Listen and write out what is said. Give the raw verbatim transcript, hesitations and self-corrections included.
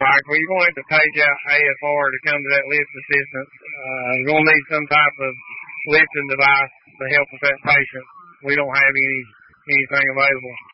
Right, well, you're going to have to page out A F R to come to that lift assistance. Uh, you're going to need some type of lifting device to help with that patient. We don't have any anything available.